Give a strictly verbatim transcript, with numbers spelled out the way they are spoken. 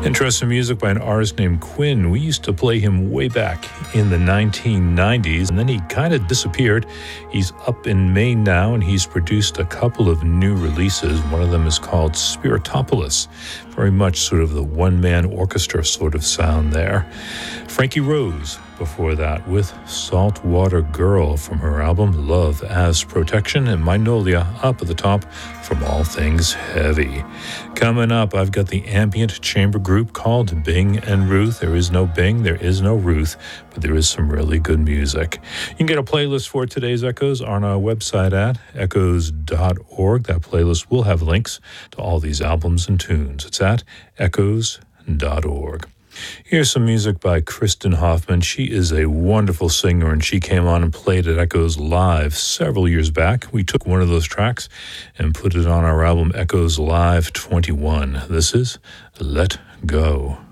Interesting music by an artist named Quinn. We used to play him way back in the nineteen nineties, and then he kind of disappeared. He's up in Maine now, and he's produced a couple of new releases. One of them is called Spiritopolis. Very much sort of the one-man orchestra sort of sound there. Frankie Rose before that with Saltwater Girl from her album Love as Protection, and Magnolia up at the top from All Things Heavy. Coming up, I've got the ambient chamber group called Bing and Ruth. There is no Bing, there is no Ruth, but there is some really good music. You can get a playlist for today's Echoes on our website at echoes dot org. That playlist will have links to all these albums and tunes. It's at echoes dot org. Here's some music by Kristen Hoffman. She is a wonderful singer, and she came on and played at Echoes Live several years back. We took one of those tracks and put it on our album Echoes Live twenty-one. This is Let Go.